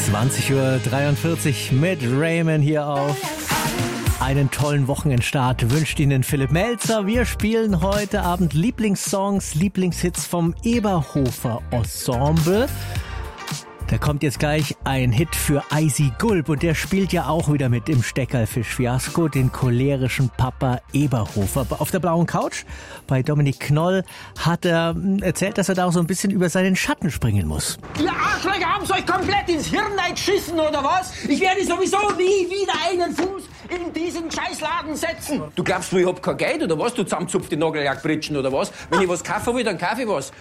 20:43 Uhr mit Raymond hier auf. Einen tollen Wochenendstart wünscht Ihnen Philipp Melzer. Wir spielen heute Abend Lieblingssongs, Lieblingshits vom Eberhofer Ensemble. Da kommt jetzt gleich ein Hit für Eisi Gulb und der spielt ja auch wieder mit im Steckerlfisch-Fiasko, den cholerischen Papa Eberhofer. Auf der blauen Couch bei Dominik Knoll hat er erzählt, dass er da auch so ein bisschen über seinen Schatten springen muss. Ihr Arschlöcher haben's euch komplett ins Hirn geschissen, oder was? Ich werde sowieso nie wieder einen Fuß in diesen Scheißladen setzen. Du glaubst, ich hab kein Geld, oder was? Du zusammenzupfte Nagellackbritschen, oder was? Wenn ich was kaufen will, dann kaufe ich was.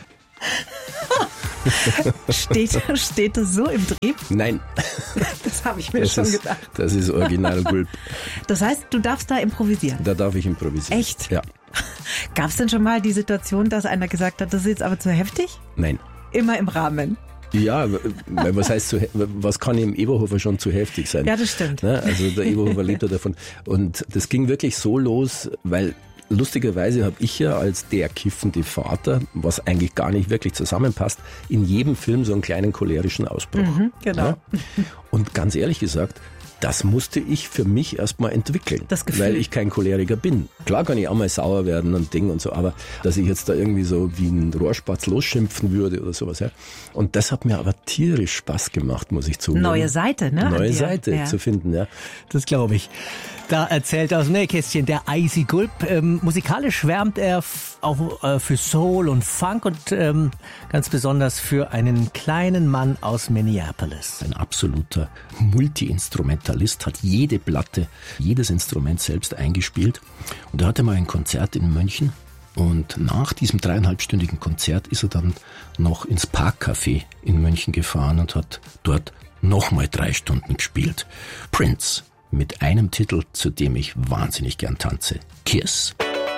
Steht das so im Dreh? Nein. Das habe ich mir schon gedacht. Das ist Original Gulb. Das heißt, du darfst da improvisieren? Da darf ich improvisieren. Echt? Ja. Gab es denn schon mal die Situation, dass einer gesagt hat, das ist jetzt aber zu heftig? Nein. Immer im Rahmen. Ja, was heißt was kann im Eberhofer schon zu heftig sein? Ja, das stimmt. Also der Eberhofer lebt ja davon. Und das ging wirklich so los, weil lustigerweise habe ich ja als der kiffende Vater, was eigentlich gar nicht wirklich zusammenpasst, in jedem Film so einen kleinen cholerischen Ausbruch. Genau. Ja? Und ganz ehrlich gesagt, das musste ich für mich erstmal entwickeln, das Gefühl. Weil ich kein Choleriker bin. Klar kann ich auch mal sauer werden und Ding und so, aber dass ich jetzt da irgendwie so wie ein Rohrspatz losschimpfen würde oder sowas. Ja. Und das hat mir aber tierisch Spaß gemacht, muss ich zugeben. Neue Seite, ne? Neue Seite zu finden, ja. Das glaube ich. Da erzählt aus dem Nähkästchen der Eisi Gulb. Musikalisch schwärmt er auch für Soul und Funk und ganz besonders für einen kleinen Mann aus Minneapolis. Ein absoluter Multi-Instrumentalist, hat jede Platte, jedes Instrument selbst eingespielt. Und er hatte mal ein Konzert in München. Und nach diesem 3,5-stündigen Konzert ist er dann noch ins Parkcafé in München gefahren und hat dort nochmal 3 Stunden gespielt. Prince. Mit einem Titel, zu dem ich wahnsinnig gern tanze. Kiss.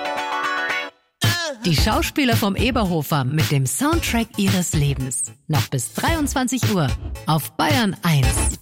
Die Schauspieler vom Eberhofer mit dem Soundtrack ihres Lebens. Noch bis 23 Uhr auf Bayern 1.